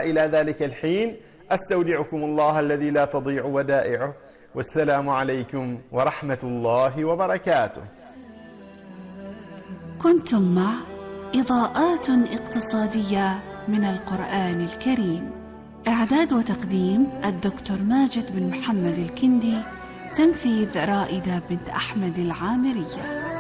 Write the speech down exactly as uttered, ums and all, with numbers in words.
إلى ذلك الحين أستودعكم الله الذي لا تضيع ودائعه، والسلام عليكم ورحمة الله وبركاته. كنتم مع إضاءات اقتصادية من القرآن الكريم. إعداد وتقديم الدكتور ماجد بن محمد الكندي. تنفيذ رائدة بنت أحمد العامرية.